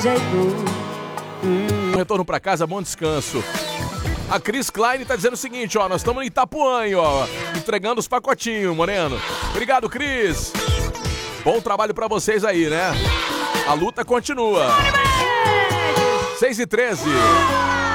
Retorno pra casa, bom descanso. A Cris Klein tá dizendo o seguinte, ó, nós estamos em Itapuã, hein, ó, entregando os pacotinhos, Moreno. Obrigado, Cris. Bom trabalho pra vocês aí, né? A luta continua. 6h13.